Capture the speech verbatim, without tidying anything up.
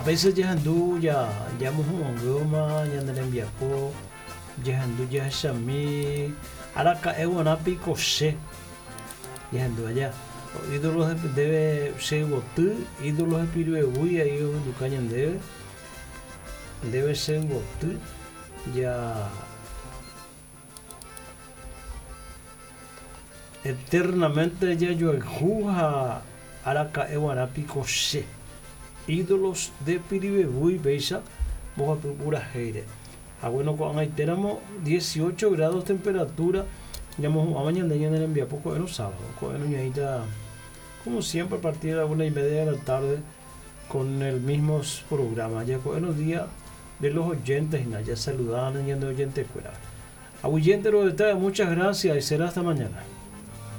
veces ya andu ya ya muhun goma ya ndele enviapo ya andu ya shami araka ewana pico she ya andu allá ídolos de, debe ser botu ídolos de piruegui ahí un ducañan debe debe ser botu ya eternamente ya yo el juja araka ewana pico she ídolos de Piribegui, Beisa, Moja Pura Heire. Ah, bueno, con ahí tenemos dieciocho grados de temperatura. Ya vamos a mañana en el envía poco en los sábados. Con el ya, como siempre, a partir de la una y media de la tarde, con el mismo programa. Ya con los días de los oyentes, ya saludando y oyentes fuera. A oyentes, muchas gracias y será hasta mañana.